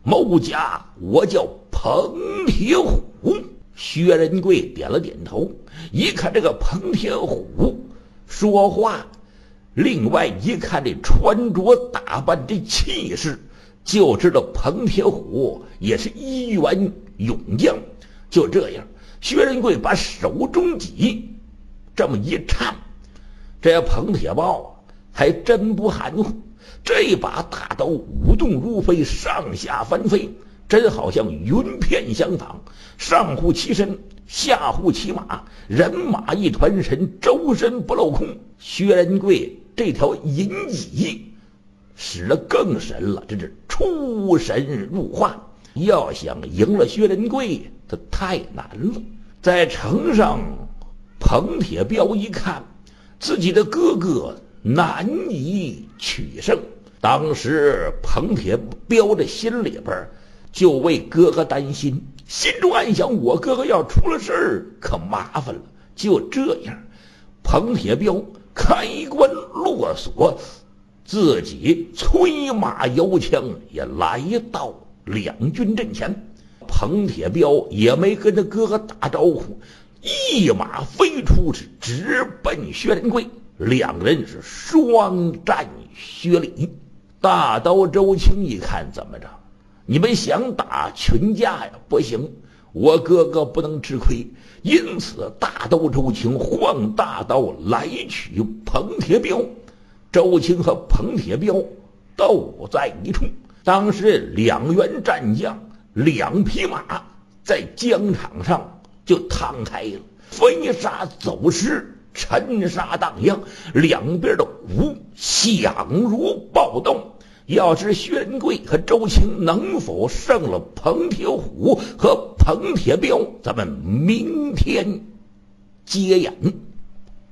某家我叫彭铁虎。薛仁贵点了点头，一看这个彭铁虎说话，另外一看这穿着打扮这气势，就知道彭铁虎也是一员勇将。就这样，薛仁贵把手中戟这么一颤，这彭铁豹还真不含糊，这把大刀舞动如飞，上下翻飞，真好像云片相仿，上护其身，下护其马，人马一团神，周身不镂空。薛仁贵这条银戟使得更神了，这是出神入化。要想赢了薛仁贵，这太难了。在城上，彭铁彪一看自己的哥哥难以取胜，当时彭铁彪的心里边就为哥哥担心，心中暗想，我哥哥要出了事儿可麻烦了。就这样，彭铁彪开关落锁，自己催马摇枪也来到两军阵前。彭铁彪也没跟他哥哥打招呼，一马飞出，是直奔薛仁贵。两人是双战薛礼。大刀周青一看，怎么着？你们想打群架呀？不行，我哥哥不能吃亏。因此大刀周青晃大刀来取彭铁彪。周青和彭铁彪斗在一处。当时两员战将，两匹马在疆场上就趟开了，飞沙走石，沉沙荡漾，两边的舞响如暴动。要知薛仁贵和周青能否胜了彭铁虎和彭铁彪，咱们明天接演。